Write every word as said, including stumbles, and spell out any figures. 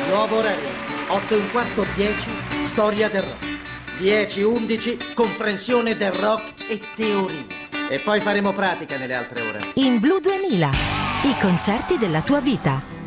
Nuovo orario, otto e un quarto, dieci, storia del rock. dieci undici, comprensione del rock e teoria. E poi faremo pratica nelle altre ore. In Blu duemila, i concerti della tua vita.